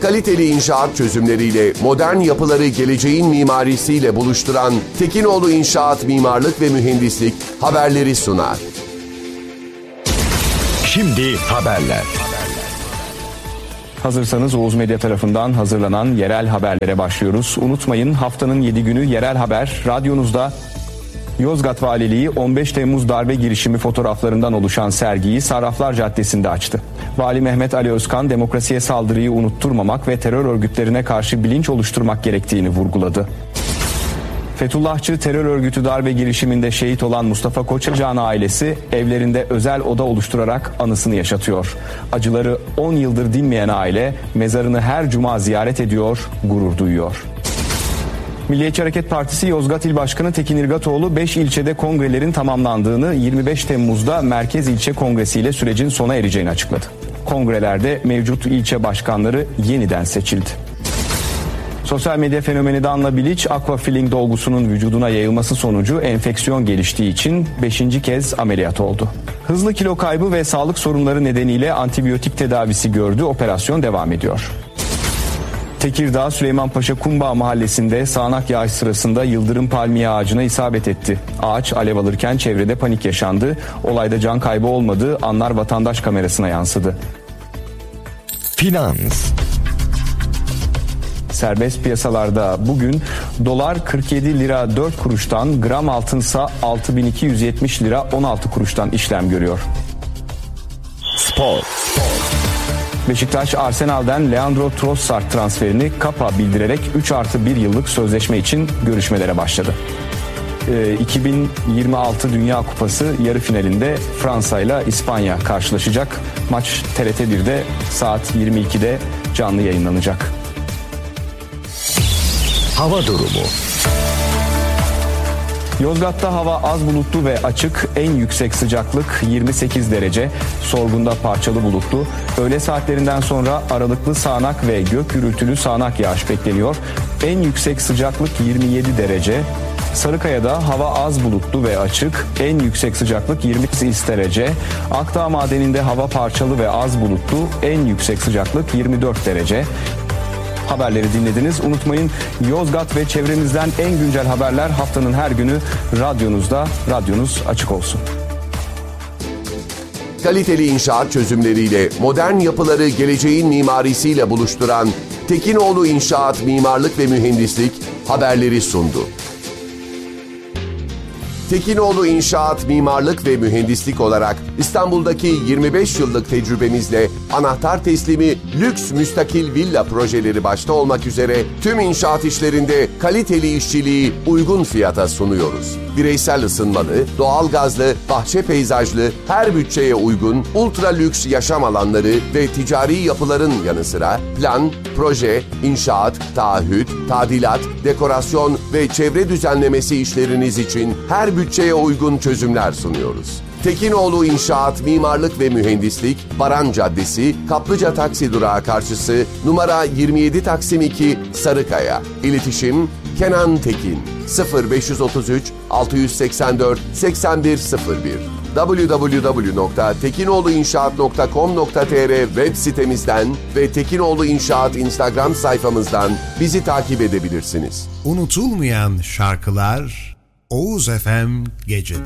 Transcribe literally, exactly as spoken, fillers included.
Kaliteli inşaat çözümleriyle modern yapıları geleceğin mimarisiyle buluşturan Tekinoğlu İnşaat Mimarlık ve Mühendislik haberleri sunar. Şimdi haberler. Hazırsanız Oğuz Medya tarafından hazırlanan yerel haberlere başlıyoruz. Unutmayın, haftanın yedi günü yerel haber radyonuzda. Yozgat Valiliği on beş Temmuz darbe girişimi fotoğraflarından oluşan sergiyi Sarraflar Caddesi'nde açtı. Vali Mehmet Ali Özkan, demokrasiye saldırıyı unutturmamak ve terör örgütlerine karşı bilinç oluşturmak gerektiğini vurguladı. Fethullahçı terör örgütü darbe girişiminde şehit olan Mustafa Koçacan ailesi evlerinde özel oda oluşturarak anısını yaşatıyor. Acıları on yıldır dinmeyen aile mezarını her cuma ziyaret ediyor, gurur duyuyor. Milliyetçi Hareket Partisi Yozgat İl Başkanı Tekin İrgatoğlu beş ilçede kongrelerin tamamlandığını, yirmi beş Temmuz'da Merkez İlçe Kongresi ile sürecin sona ereceğini açıkladı. Kongrelerde mevcut ilçe başkanları yeniden seçildi. Sosyal medya fenomeni Danla Bilic, aquafilling dolgusunun vücuduna yayılması sonucu enfeksiyon geliştiği için beşinci kez ameliyat oldu. Hızlı kilo kaybı ve sağlık sorunları nedeniyle antibiyotik tedavisi gördü, operasyon devam ediyor. Tekirdağ Süleymanpaşa Kumbağ Mahallesi'nde sağanak yağış sırasında yıldırım palmiye ağacına isabet etti. Ağaç alev alırken çevrede panik yaşandı. Olayda can kaybı olmadığı anlar vatandaş kamerasına yansıdı. Finans. Serbest piyasalarda bugün dolar kırk yedi lira dört kuruştan, gram altınsa altı bin iki yüz yetmiş lira on altı kuruştan işlem görüyor. Spor. Beşiktaş Arsenal'den Leandro Trossard transferini Kapa bildirerek üç artı bir yıllık sözleşme için görüşmelere başladı. Ee, iki bin yirmi altı Dünya Kupası yarı finalinde Fransa ile İspanya karşılaşacak. Maç T R T bir'de saat yirmi ikide canlı yayınlanacak. Hava durumu. Yozgat'ta hava az bulutlu ve açık, en yüksek sıcaklık yirmi sekiz derece, Sorgun'da parçalı bulutlu. Öğle saatlerinden sonra aralıklı sağanak ve gök gürültülü sağanak yağış bekleniyor. En yüksek sıcaklık yirmi yedi derece. Sarıkaya'da hava az bulutlu ve açık, en yüksek sıcaklık yirmi sekiz derece. Akdağ Madeni'nde hava parçalı ve az bulutlu, en yüksek sıcaklık yirmi dört derece. Haberleri dinlediniz. Unutmayın, Yozgat ve çevremizden en güncel haberler haftanın her günü radyonuzda. Radyonuz açık olsun. Kaliteli inşaat çözümleriyle modern yapıları geleceğin mimarisiyle buluşturan Tekinoğlu İnşaat Mimarlık ve Mühendislik haberleri sundu. Tekinoğlu İnşaat Mimarlık ve Mühendislik olarak İstanbul'daki yirmi beş yıllık tecrübemizle anahtar teslimi lüks müstakil villa projeleri başta olmak üzere tüm inşaat işlerinde kaliteli işçiliği uygun fiyata sunuyoruz. Bireysel ısınmalı, doğalgazlı, bahçe peyzajlı, her bütçeye uygun, ultra lüks yaşam alanları ve ticari yapıların yanı sıra plan, proje, inşaat, taahhüt, tadilat, dekorasyon ve çevre düzenlemesi işleriniz için her bütçeye uygun çözümler sunuyoruz. Tekinoğlu İnşaat Mimarlık ve Mühendislik, Baran Caddesi, Kaplıca Taksi Durağı karşısı, numara yirmi yedi Taksim iki, Sarıkaya. İletişim Kenan Tekin sıfır beş otuz üç altı seksen dört seksen bir sıfır bir double-u double-u double-u nokta tekinoğluinşaat nokta com nokta tr web sitemizden ve Tekinoğlu İnşaat Instagram sayfamızdan bizi takip edebilirsiniz. Unutulmayan şarkılar Oğuz F M Gece'de.